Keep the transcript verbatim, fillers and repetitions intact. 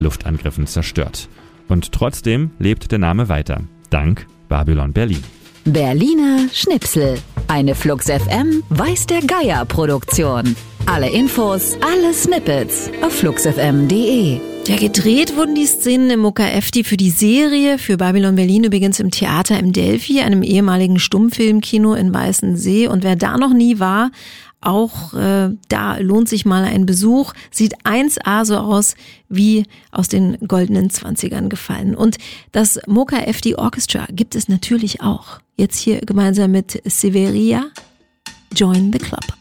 Luftangriffen zerstört. Und trotzdem lebt der Name weiter. Dank Babylon Berlin. Berliner Schnipsel. Eine Flux F M Weiß der Geier Produktion. Alle Infos, alle Snippets auf flux f m punkt d e. Ja, gedreht wurden die Szenen im O K F, die für die Serie, für Babylon Berlin übrigens im Theater im Delphi, einem ehemaligen Stummfilmkino in Weißensee. Und wer da noch nie war, auch äh, da lohnt sich mal ein Besuch. Sieht eins A so aus wie aus den goldenen Zwanzigern gefallen. Und das M O K F D Orchestra gibt es natürlich auch. Jetzt hier gemeinsam mit Severia, Join the Club.